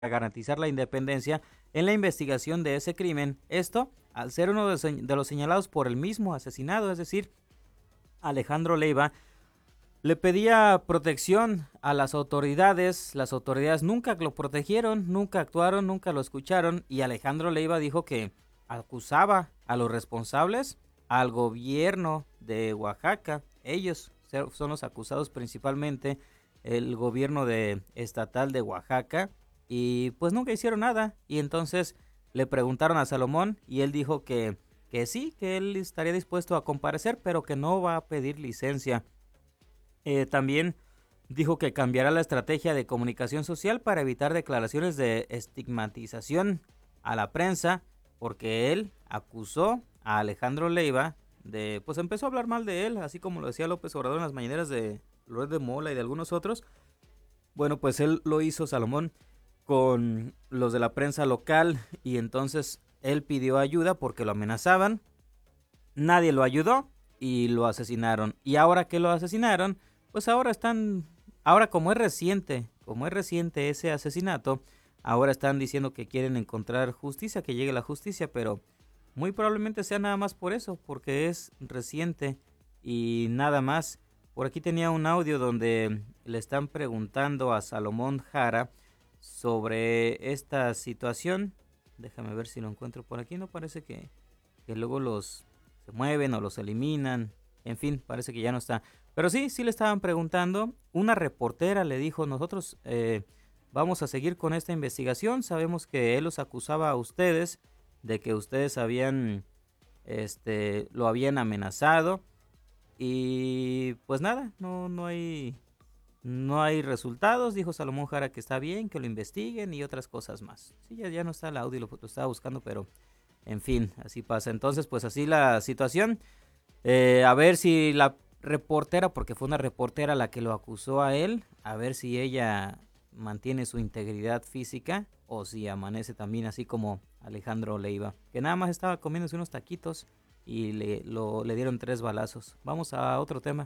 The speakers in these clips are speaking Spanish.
garantizar la independencia en la investigación de ese crimen. Esto al ser uno de los señalados por el mismo asesinado, es decir, Alejandro Leiva, le pedía protección a las autoridades nunca lo protegieron, nunca actuaron, nunca lo escucharon y Alejandro Leiva dijo que acusaba a los responsables, al gobierno de Oaxaca. Ellos son los acusados principalmente, el gobierno estatal de Oaxaca, y pues nunca hicieron nada. Y entonces le preguntaron a Salomón y él dijo que sí, que él estaría dispuesto a comparecer, pero que no va a pedir licencia. También dijo que cambiará la estrategia de comunicación social para evitar declaraciones de estigmatización a la prensa, porque él acusó a Alejandro Leiva pues empezó a hablar mal de él, así como lo decía López Obrador en las mañaneras de Loret de Mola y de algunos otros. Bueno, pues él lo hizo, Salomón, con los de la prensa local, y entonces él pidió ayuda porque lo amenazaban, nadie lo ayudó y lo asesinaron. Y ahora que lo asesinaron, pues ahora como es reciente ese asesinato, ahora están diciendo que quieren encontrar justicia, que llegue la justicia, pero muy probablemente sea nada más por eso, porque es reciente y nada más. Por aquí tenía un audio donde le están preguntando a Salomón Jara sobre esta situación. Déjame ver si lo encuentro por aquí. No parece que luego los se mueven o los eliminan. En fin, parece que ya no está. Pero sí le estaban preguntando. Una reportera le dijo, nosotros vamos a seguir con esta investigación. Sabemos que él los acusaba a ustedes de que ustedes lo habían amenazado. Y pues nada, no hay resultados. Dijo Salomón Jara que está bien, que lo investiguen y otras cosas más. Sí, ya no está el audio, lo estaba buscando, pero en fin, así pasa. Entonces, pues así la situación. A ver si la reportera, porque fue una reportera la que lo acusó a él, a ver si ella mantiene su integridad física o si amanece también así como Alejandro Leiva, que nada más estaba comiéndose unos taquitos y le dieron 3 balazos. Vamos a otro tema.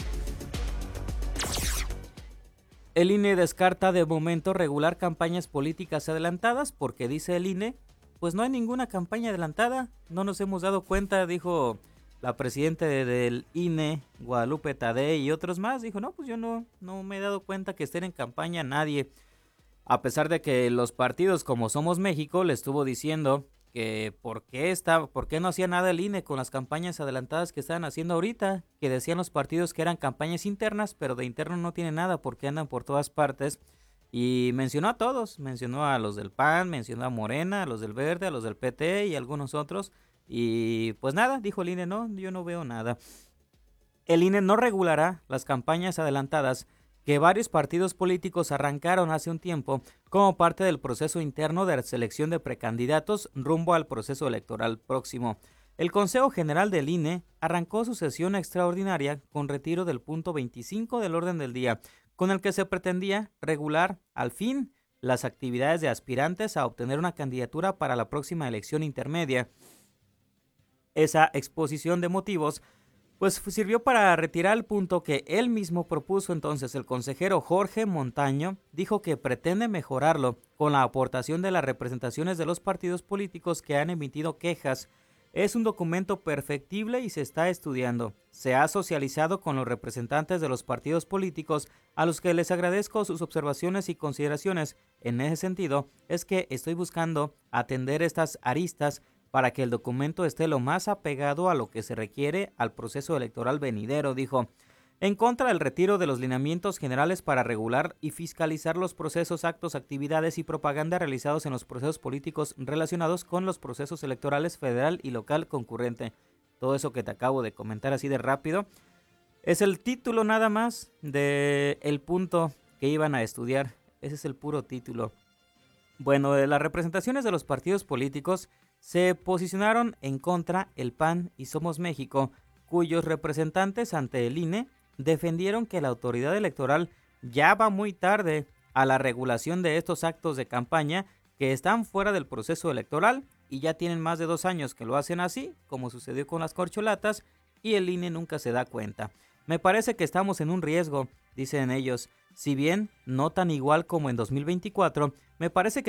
El INE descarta de momento regular campañas políticas adelantadas porque dice el INE, pues no hay ninguna campaña adelantada, no nos hemos dado cuenta, dijo la presidenta del INE, Guadalupe Tadei, y otros más. Dijo, no, pues yo no me he dado cuenta que estén en campaña nadie. A pesar de que los partidos como Somos México le estuvo diciendo que por qué no hacía nada el INE con las campañas adelantadas que estaban haciendo ahorita, que decían los partidos que eran campañas internas, pero de interno no tiene nada porque andan por todas partes. Y mencionó a todos, mencionó a los del PAN, mencionó a Morena, a los del Verde, a los del PT y algunos otros. Y pues nada, dijo el INE, no, yo no veo nada. El INE no regulará las campañas adelantadas que varios partidos políticos arrancaron hace un tiempo como parte del proceso interno de selección de precandidatos rumbo al proceso electoral próximo. El Consejo General del INE arrancó su sesión extraordinaria con retiro del punto 25 del orden del día, con el que se pretendía regular, al fin, las actividades de aspirantes a obtener una candidatura para la próxima elección intermedia. Esa exposición de motivos pues sirvió para retirar el punto que él mismo propuso. Entonces el consejero Jorge Montaño dijo que pretende mejorarlo con la aportación de las representaciones de los partidos políticos que han emitido quejas. Es un documento perfectible y se está estudiando. Se ha socializado con los representantes de los partidos políticos, a los que les agradezco sus observaciones y consideraciones. En ese sentido, es que estoy buscando atender estas aristas para que el documento esté lo más apegado a lo que se requiere al proceso electoral venidero, dijo. En contra del retiro de los lineamientos generales para regular y fiscalizar los procesos, actos, actividades y propaganda realizados en los procesos políticos relacionados con los procesos electorales federal y local concurrente. Todo eso que te acabo de comentar así de rápido es el título nada más del punto que iban a estudiar. Ese es el puro título. Bueno, de las representaciones de los partidos políticos se posicionaron en contra el PAN y Somos México, cuyos representantes ante el INE defendieron que la autoridad electoral ya va muy tarde a la regulación de estos actos de campaña que están fuera del proceso electoral y ya tienen más de 2 años que lo hacen así, como sucedió con las corcholatas, y el INE nunca se da cuenta. Me parece que estamos en un riesgo, dicen ellos. Si bien no tan igual como en 2024, me parece que